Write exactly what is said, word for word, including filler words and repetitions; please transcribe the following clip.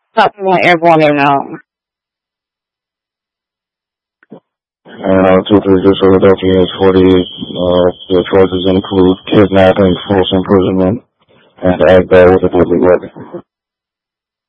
Something want everyone to know. And uh, two three six Philadelphia is forty. Uh, the charges include kidnapping, false imprisonment, and ag bad with a deadly weapon.